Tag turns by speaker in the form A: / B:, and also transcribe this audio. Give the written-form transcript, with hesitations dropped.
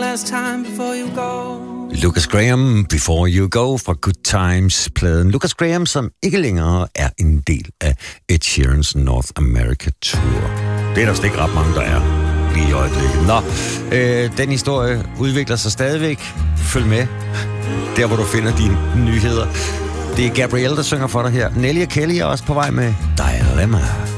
A: last time before you go.
B: Lucas Graham, Before You Go fra Good Times-pladen. Lucas Graham, som ikke længere er en del af Ed Sheerans North America Tour. Det er der slet ikke ret mange, der er lige i øjeblikket. Nå, den historie udvikler sig stadigvæk. Følg med, der hvor du finder dine nyheder. Det er Gabrielle, der synger for dig her. Nelly og Kelly er også på vej med Dilemma.